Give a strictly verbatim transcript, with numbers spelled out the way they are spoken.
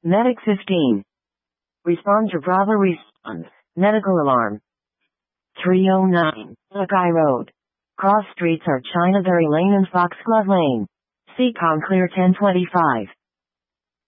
Medic fifteen. Respond to Bravo respond. Medical alarm. three oh nine. Buckeye Road. Cross streets are Chinaberry Lane and Foxglove Lane. Seacon clear ten twenty-five.